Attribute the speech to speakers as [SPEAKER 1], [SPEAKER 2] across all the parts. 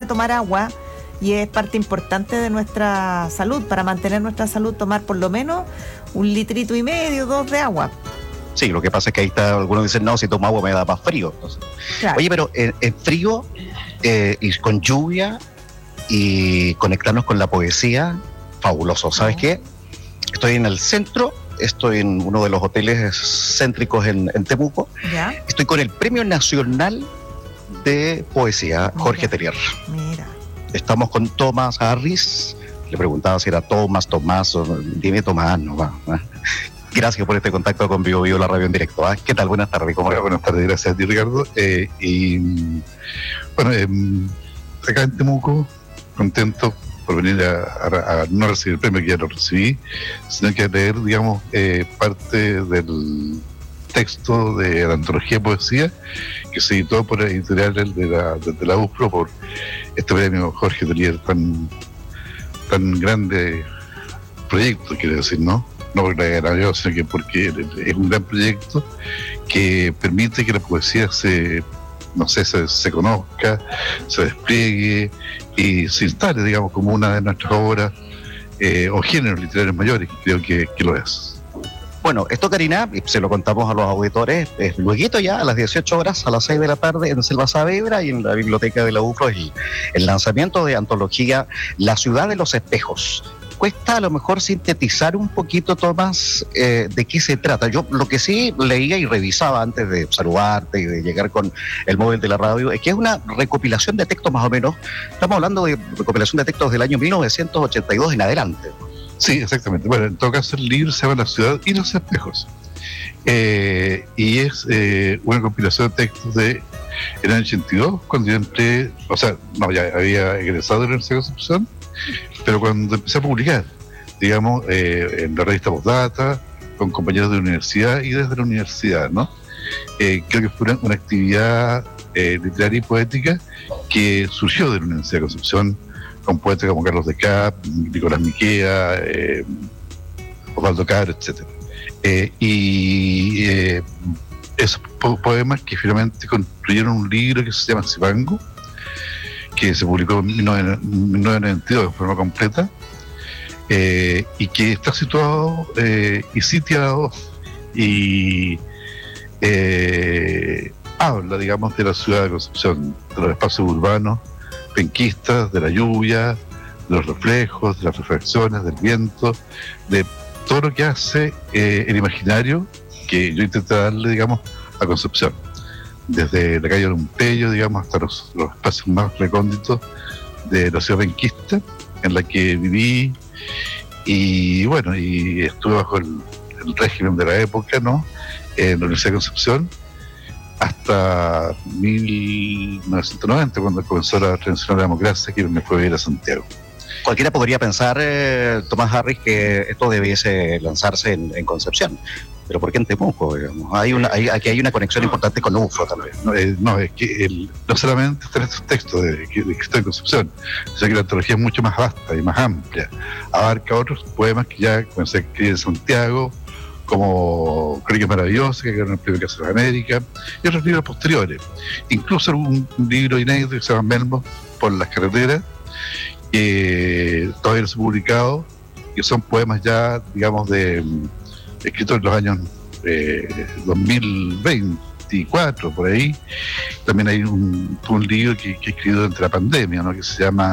[SPEAKER 1] tomar agua y es parte importante de nuestra salud. Para mantener nuestra salud, tomar por lo menos 1,5 litros, 2 de agua.
[SPEAKER 2] Sí, lo que pasa es que ahí está, algunos dicen, no, si tomo agua me da más frío. Entonces,
[SPEAKER 1] Claro.
[SPEAKER 2] oye, pero en frío y con lluvia y conectarnos con la poesía, fabuloso. ¿Sabes qué? Estoy en el centro, estoy en uno de los hoteles céntricos en Temuco.
[SPEAKER 1] ¿Ya?
[SPEAKER 2] Estoy con el Premio Nacional de Poesía, Jorge Telier.
[SPEAKER 1] Mira.
[SPEAKER 2] Estamos con Tomás Harris. Le preguntaba si era Tomás, o dime Tomás, no va. Gracias por este contacto con Vivo Vivo, la radio en directo. ¿Qué tal? Buenas tardes. ¿Cómo
[SPEAKER 3] Hola, buenas tardes, gracias a ti, Ricardo. Acá en Temuco, contento por venir a no recibir el premio, que ya lo recibí, sino que a leer, digamos, parte del texto de la antología de poesía que se editó por la editorial de la UFRO por este premio Jorge Telier, tan grande proyecto, quiero decir, ¿no? No porque la ganado yo, sino que porque es un gran proyecto que permite que la poesía se conozca, se despliegue y se instale, digamos, como una de nuestras obras o géneros literarios mayores, que creo que lo es.
[SPEAKER 2] Bueno, esto, Karina, y se lo contamos a los auditores, es luego ya a las 18 horas, a las 6 de la tarde, en Selva Saavedra y en la biblioteca de la UFRO, el lanzamiento de antología La Ciudad de los Espejos. Cuesta a lo mejor sintetizar un poquito, Tomás, de qué se trata. Yo lo que sí leía y revisaba antes de saludarte y de llegar con el móvil de la radio, es que es una recopilación de textos más o menos. Estamos hablando de recopilación de textos del año 1982 en adelante.
[SPEAKER 3] Sí, exactamente. Bueno, en todo caso el libro se llama La Ciudad y los Espejos. Y es una compilación de textos en el año 82, cuando yo entré, ya había egresado de la Universidad de Concepción, pero cuando empecé a publicar, digamos, en la revista Postdata, con compañeros de la universidad y desde la universidad, ¿no? Creo que fue una actividad literaria y poética que surgió de la Universidad de Concepción, con poetas como Carlos de Cap, Nicolás Miquea, Osvaldo Caro, etc. Esos poemas que finalmente construyeron un libro que se llama Cipango, que se publicó en 1992 de forma completa, y que está situado y sitiado y habla, digamos, de la ciudad de Concepción, de los espacios urbanos, penquistas, de la lluvia, de los reflejos, de las refracciones, del viento, de todo lo que hace el imaginario que yo intenté darle, digamos, a Concepción. Desde la calle Lumpeyo, digamos, hasta los espacios más recónditos de la ciudad penquista, en la que viví, y bueno, y estuve bajo el régimen de la época, ¿no? En la Universidad de Concepción, hasta 1990, cuando comenzó la transición a la democracia, que me fue a vivir a Santiago.
[SPEAKER 2] Cualquiera podría pensar, Tomás Harris, que esto debiese lanzarse en Concepción. ¿Pero por qué en Temuco? Digamos? Aquí hay una conexión importante con UFRO también.
[SPEAKER 3] Es que no solamente están estos textos que están en Concepción, sino que la antología es mucho más vasta y más amplia. Abarca otros poemas que ya comencé a escribir en Santiago, como Crónicas Maravillosas, que ganó el Premio Casa de las Américas, y otros libros posteriores. Incluso un libro inédito que se llama Melmo por las carreteras, que todavía no se ha publicado, que son poemas ya, digamos, escritos en los años 2024, por ahí. También hay un libro que he escrito durante la pandemia, ¿no? Que se llama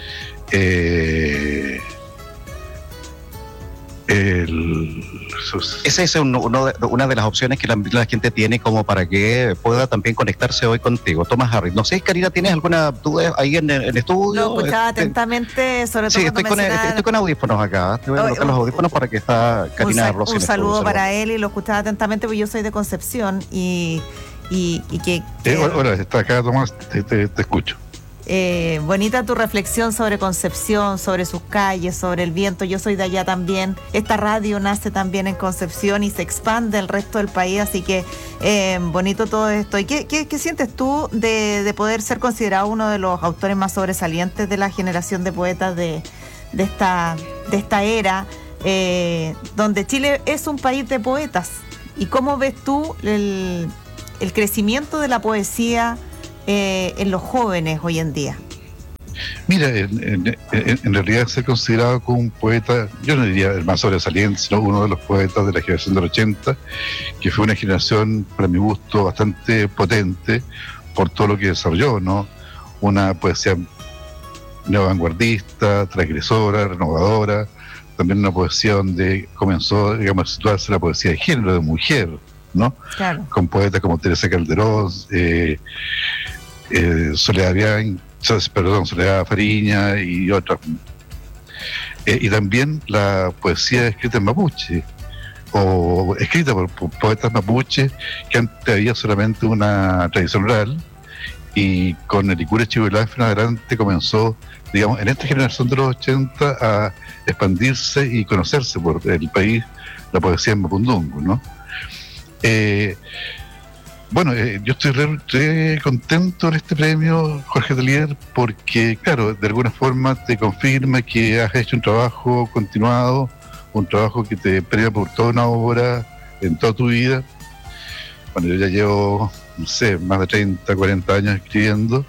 [SPEAKER 2] Esa es una de las opciones que la gente tiene como para que pueda también conectarse hoy contigo. Tomás Harris, no sé, Karina, ¿tienes alguna duda ahí en el estudio?
[SPEAKER 1] Lo escuchaba atentamente, sobre todo.
[SPEAKER 2] Sí, estoy con audífonos acá. Te voy a colocar los audífonos para que está Karina Rossi.
[SPEAKER 1] Un saludo para él, y lo escuchaba atentamente, porque yo soy de Concepción y que
[SPEAKER 3] hola, está acá, Tomás, te escucho.
[SPEAKER 1] Bonita tu reflexión sobre Concepción, sobre sus calles, sobre el viento. Yo soy de allá también. Esta radio nace también en Concepción y se expande al resto del país, así que bonito todo esto. ¿Y qué sientes tú de poder ser considerado uno de los autores más sobresalientes de la generación de poetas de esta era, donde Chile es un país de poetas? ¿Y cómo ves tú el crecimiento de la poesía en los jóvenes hoy en día?
[SPEAKER 3] Mira, en realidad ser considerado como un poeta, yo no diría el más sobresaliente, sino uno de los poetas de la generación del 80, que fue una generación, para mi gusto, bastante potente por todo lo que desarrolló, ¿no? Una poesía neovanguardista, transgresora, renovadora, también una poesía donde comenzó, digamos, a situarse la poesía de género, de mujer, ¿no?
[SPEAKER 1] Claro.
[SPEAKER 3] Con poetas como Teresa Calderón, Soledad Fariña y otras. Y también la poesía escrita en mapuche, o escrita por poetas mapuches, que antes había solamente una tradición oral, y con el Licure Chihuahua en adelante comenzó, digamos, en esta generación de los 80 a expandirse y conocerse por el país la poesía en mapundungun, ¿no? Bueno, yo estoy re contento en este premio, Jorge Telier, porque, claro, de alguna forma te confirma que has hecho un trabajo continuado, un trabajo que te premia por toda una obra en toda tu vida. Bueno, yo ya llevo, no sé, más de 30, 40 años escribiendo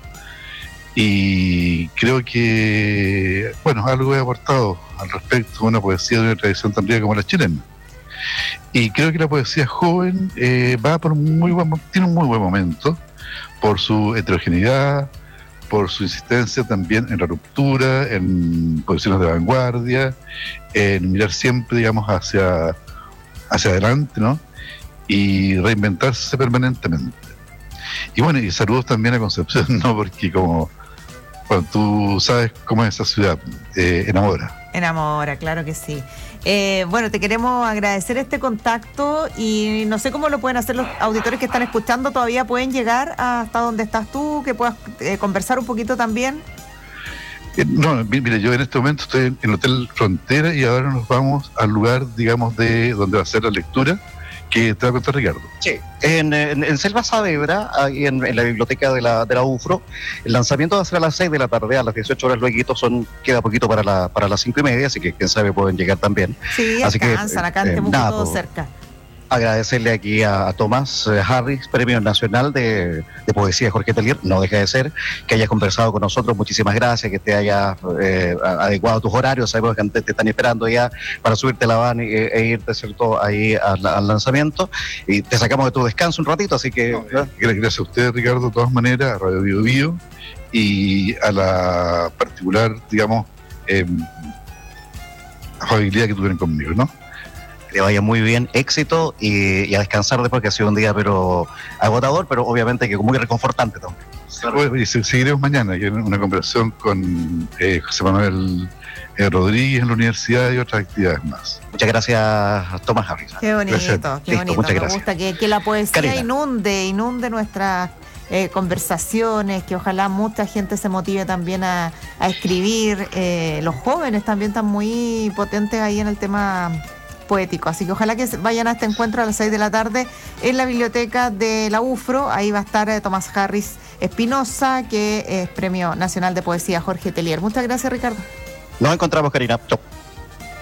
[SPEAKER 3] y creo que, bueno, algo he aportado al respecto de una poesía de una tradición tan rica como la chilena. Y creo que la poesía joven va por tiene un muy buen momento, por su heterogeneidad, por su insistencia también en la ruptura, en posiciones de vanguardia, en mirar siempre, digamos, hacia adelante, ¿no? Y reinventarse permanentemente. Y bueno, y saludos también a Concepción, ¿no? Porque como tú sabes cómo es esa ciudad, enamora.
[SPEAKER 1] Enamora, claro que sí. Bueno, te queremos agradecer este contacto y no sé cómo lo pueden hacer los auditores que están escuchando. ¿Todavía pueden llegar hasta donde estás tú? Que puedas conversar un poquito también.
[SPEAKER 3] No, mire, yo en este momento estoy en el Hotel Frontera y ahora nos vamos al lugar, digamos, de donde va a ser la lectura, que te va a contar Ricardo.
[SPEAKER 2] Sí, en Selva Saavedra, ahí en la biblioteca de la UFRO, el lanzamiento va a ser a las 6 de la tarde, a las 18 horas luego queda poquito para las 5:30, así que quién sabe pueden llegar también.
[SPEAKER 1] Sí,
[SPEAKER 2] así
[SPEAKER 1] alcanzan, acá en Temuco todo cerca.
[SPEAKER 2] Agradecerle aquí a Tomás Harris, Premio Nacional de Poesía Jorge Telier, no deja de ser, que hayas conversado con nosotros, muchísimas gracias, que te hayas adecuado tus horarios, sabemos que antes te están esperando ya para subirte a la van e irte, ¿cierto?, ahí al lanzamiento, y te sacamos de tu descanso un ratito, así que...
[SPEAKER 3] Gracias a usted, Ricardo, de todas maneras, a Radio Bio Bio, y a la particular, digamos, afabilidad que tuvieron conmigo, ¿no?
[SPEAKER 2] Que vaya muy bien, éxito y a descansar después, que ha sido un día pero agotador, pero obviamente que muy reconfortante también.
[SPEAKER 3] Y seguiremos mañana en una conversación con José Manuel Rodríguez en la universidad y otras actividades más.
[SPEAKER 2] Muchas gracias, Tomás Harris.
[SPEAKER 1] Qué bonito,
[SPEAKER 2] gracias.
[SPEAKER 1] Qué
[SPEAKER 2] Listo,
[SPEAKER 1] bonito.
[SPEAKER 2] muchas
[SPEAKER 1] Me
[SPEAKER 2] gracias.
[SPEAKER 1] gusta que la poesía
[SPEAKER 2] Karina.
[SPEAKER 1] inunde nuestras conversaciones, que ojalá mucha gente se motive también a escribir. Los jóvenes también están muy potentes ahí en el tema poético, así que ojalá que vayan a este encuentro a las 6 de la tarde en la biblioteca de la UFRO. Ahí va a estar Tomás Harris Espinosa, que es Premio Nacional de Poesía Jorge Telier. Muchas gracias, Ricardo.
[SPEAKER 2] Nos encontramos, Karina. Chau.